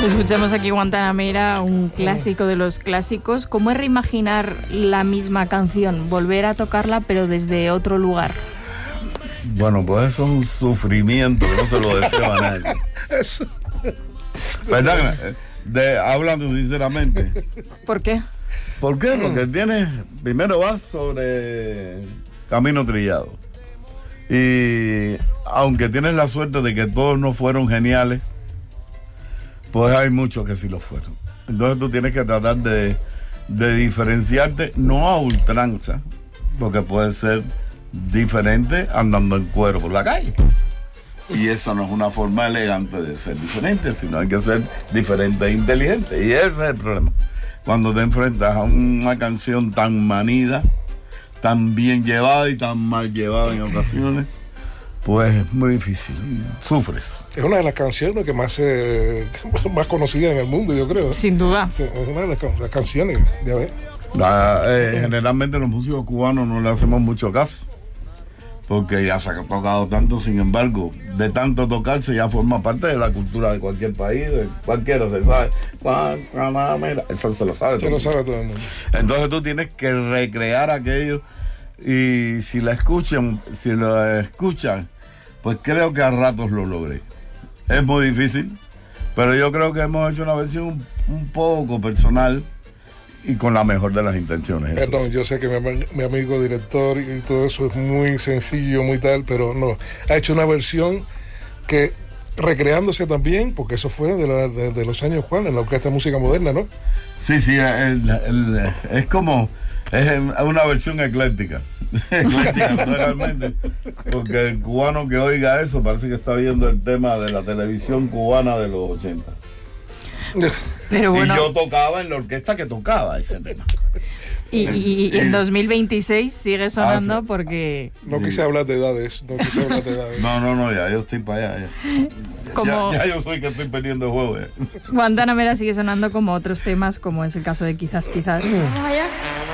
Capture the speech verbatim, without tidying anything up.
Escuchamos aquí Guantanamera, un clásico de los clásicos. ¿Cómo es reimaginar la misma canción? Volver a tocarla, pero desde otro lugar. Bueno, pues eso es un sufrimiento que no se lo deseo a nadie. Eso. ¿Verdad? De, hablando sinceramente. ¿Por qué? ¿Por qué? Porque tienes, primero vas sobre camino trillado. Y aunque tienes la suerte de que todos no fueron geniales, pues hay muchos que sí lo fueron. Entonces tú tienes que tratar de, de diferenciarte, no a ultranza, porque puede ser diferente andando en cuero por la calle. Y eso no es una forma elegante de ser diferente, sino hay que ser diferente e inteligente. Y ese es el problema. Cuando te enfrentas a una canción tan manida, tan bien llevada y tan mal llevada en ocasiones, pues es muy difícil, sufres. Es una de las canciones que más eh, más conocida en el mundo, yo creo. Sin duda. Sí, es una de las, las canciones, ya ves. La, eh, generalmente los músicos cubanos no le hacemos mucho caso, porque ya se ha tocado tanto, sin embargo, de tanto tocarse ya forma parte de la cultura de cualquier país, de cualquiera se sabe. Eso se lo sabe. Se lo sabe todo el mundo. Entonces tú tienes que recrear aquello y si la escuchan, si lo escuchan, pues creo que a ratos lo logré. Es muy difícil, pero yo creo que hemos hecho una versión un, un poco personal y con la mejor de las intenciones. Perdón, yo sé que mi, mi amigo director y todo eso es muy sencillo, muy tal, pero no. Ha hecho una versión que, recreándose también, porque eso fue de, la, de, de los años Juan, en la Orquesta de Música Moderna, ¿no? Sí, sí, el, el, es como, es una versión ecléctica. ecléctica, realmente. Porque el cubano que oiga eso parece que está viendo el tema de la televisión cubana de los ochenta. Pero bueno, y yo tocaba en la orquesta que tocaba ese tema. Y, y, y en dos mil veintiséis sigue sonando ah, sí. porque... No quise hablar de edades, no quise hablar de edades. No, no, no, ya yo estoy para allá. Ya, como... ya, ya yo soy que estoy perdiendo el juego. Ya. Guantanamera sigue sonando como otros temas, como es el caso de Quizás, Quizás.